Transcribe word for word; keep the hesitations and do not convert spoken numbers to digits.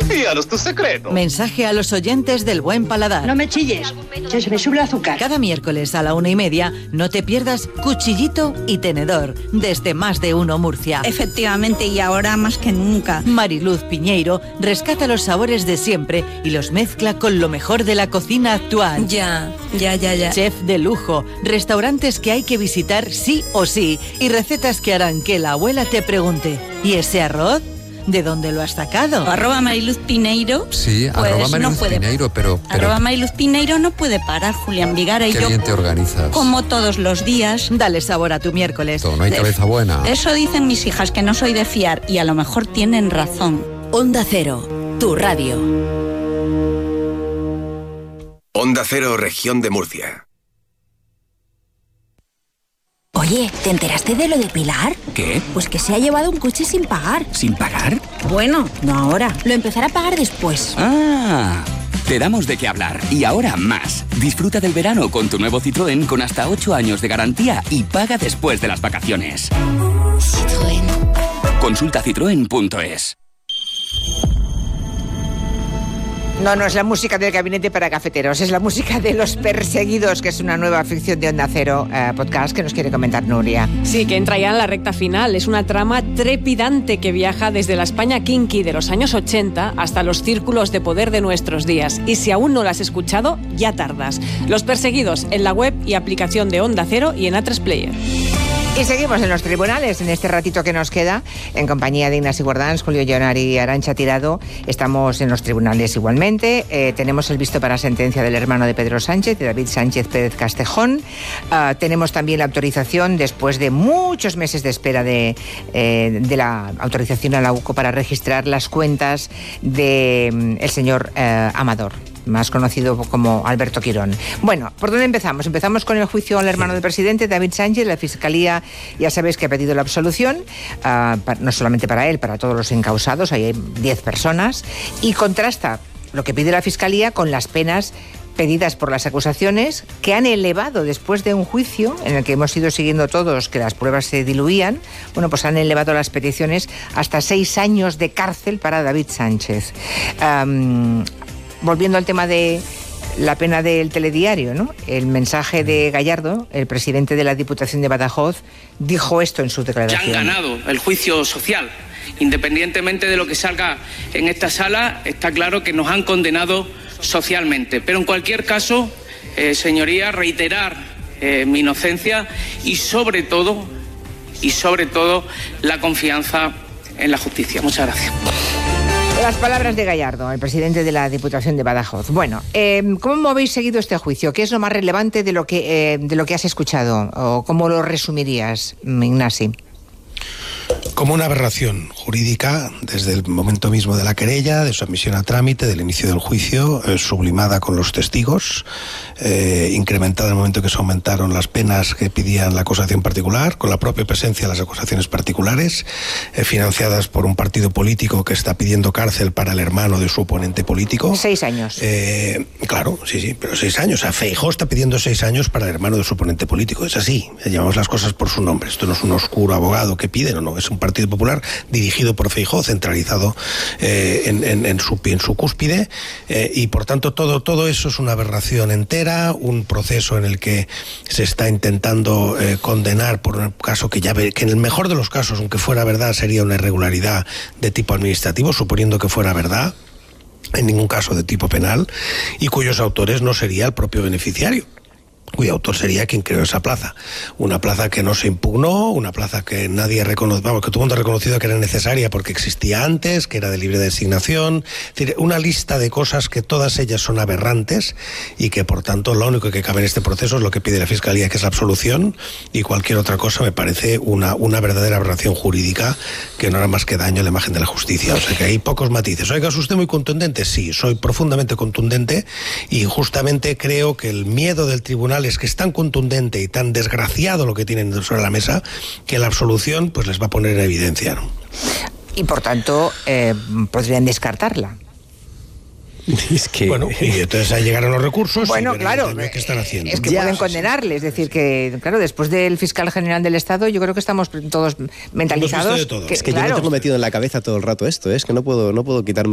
Confíanos tu secreto. Mensaje a los oyentes del Buen Paladar. No me chilles, que se me sube el azúcar. Cada miércoles a la una y media no te pierdas Cuchillito y Tenedor desde Más de Uno Murcia. Efectivamente, y ahora más que nunca. Mariluz Piñeiro rescata los sabores de siempre y los mezcla con lo mejor de la cocina actual. Ya, ya, ya, ya. Chef de lujo, restaurantes que hay que visitar sí o sí y recetas que harán que la abuela te pregunte: ¿y ese arroz? ¿De dónde lo has sacado? Arroba Mariluz Pineiro. Sí, pues arroba Mariluz no puede, Pineiro, pero, pero... Arroba Mariluz Pineiro no puede parar, Julián Vigara y Qué yo. bien te organizas. Como todos los días. Dale sabor a tu miércoles. Todo, no hay cabeza buena. Eso dicen mis hijas, que no soy de fiar, y a lo mejor tienen razón. Onda Cero, tu radio. Onda Cero, Región de Murcia. Oye, ¿te enteraste de lo de Pilar? ¿Qué? Pues que se ha llevado un coche sin pagar. ¿Sin pagar? Bueno, no ahora. Lo empezará a pagar después. Ah, te damos de qué hablar. Y ahora más. Disfruta del verano con tu nuevo Citroën con hasta ocho años de garantía y paga después de las vacaciones. Citroën. Consulta citroen punto es. No, no es la música del Gabinete para Cafeteros, es la música de Los Perseguidos, que es una nueva ficción de Onda Cero eh, podcast que nos quiere comentar Nuria. Sí, que entra ya en la recta final. Es una trama trepidante que viaja desde la España kinky de los años ochenta hasta los círculos de poder de nuestros días. Y si aún no la has escuchado, ya tardas. Los Perseguidos, en la web y aplicación de Onda Cero y en A tres Player. Y seguimos en los tribunales, en este ratito que nos queda, en compañía de Ignasi Guardans, Julio Llonar y Arantxa Tirado. Estamos en los tribunales igualmente. Eh, tenemos el visto para sentencia del hermano de Pedro Sánchez, de David Sánchez Pérez Castejón. Uh, tenemos también la autorización, después de muchos meses de espera de, eh, de la autorización a la U C O para registrar las cuentas del mm, el señor eh, Amador, más conocido como Alberto Quirón. Bueno, ¿por dónde empezamos? Empezamos con el juicio al hermano del presidente, David Sánchez. La Fiscalía, ya sabéis que ha pedido la absolución, uh, no solamente para él, para todos los encausados, ahí hay diez personas, y contrasta lo que pide la Fiscalía con las penas pedidas por las acusaciones, que han elevado después de un juicio en el que hemos ido siguiendo todos que las pruebas se diluían. Bueno, pues han elevado las peticiones hasta seis años de cárcel para David Sánchez. Um, Volviendo al tema de la pena del telediario, ¿no? El mensaje de Gallardo, el presidente de la Diputación de Badajoz, dijo esto en su declaración. Ya han ganado el juicio social. Independientemente de lo que salga en esta sala, está claro que nos han condenado socialmente. Pero en cualquier caso, eh, señoría, reiterar eh, mi inocencia y sobre todo, y sobre todo, la confianza en la justicia. Muchas gracias. Las palabras de Gallardo, el presidente de la Diputación de Badajoz. Bueno, eh, ¿cómo habéis seguido este juicio? ¿Qué es lo más relevante de lo que, eh, de lo que has escuchado? ¿O cómo lo resumirías, Ignasi? Como una aberración jurídica desde el momento mismo de la querella, de su admisión a trámite, del inicio del juicio, eh, sublimada con los testigos, eh, incrementada en el momento que se aumentaron las penas que pedían la acusación particular, con la propia presencia de las acusaciones particulares, eh, financiadas por un partido político que está pidiendo cárcel para el hermano de su oponente político. Seis años. Eh, claro, sí, sí, pero seis años. O sea, Feijóo está pidiendo seis años para el hermano de su oponente político. Es así, llamamos las cosas por su nombre. Esto no es un oscuro abogado que pide, no, no, es un Partido Popular dirigido por Feijóo, centralizado eh, en, en, en, su, en su cúspide, eh, y por tanto todo, todo eso es una aberración entera, un proceso en el que se está intentando eh, condenar por un caso que ya ve, que en el mejor de los casos, aunque fuera verdad, sería una irregularidad de tipo administrativo, suponiendo que fuera verdad, en ningún caso de tipo penal, y cuyos autores no sería el propio beneficiario, cuyo autor sería quien creó esa plaza. Una plaza que no se impugnó, una plaza que nadie reconoció, vamos, que todo el mundo ha reconocido que era necesaria porque existía antes, que era de libre designación. Es decir, una lista de cosas que todas ellas son aberrantes y que, por tanto, lo único que cabe en este proceso es lo que pide la Fiscalía, que es la absolución, y cualquier otra cosa me parece una, una verdadera aberración jurídica que no hará más que daño a la imagen de la justicia. O sea que hay pocos matices. Oiga, ¿es usted muy contundente? Sí, soy profundamente contundente, y justamente creo que el miedo del tribunal es que es tan contundente y tan desgraciado lo que tienen sobre la mesa, que la absolución pues les va a poner en evidencia, ¿no? Y por tanto eh, podrían descartarla. Es que... Bueno, y entonces ahí llegaron los recursos. Bueno, y claro, ¿qué están haciendo? Es que ya pueden condenarle, es decir, que claro, después del fiscal general del Estado, yo creo que estamos todos mentalizados. De todo. Que, es que claro, yo no tengo metido en la cabeza todo el rato esto, ¿eh? Es que no puedo, no puedo quitarme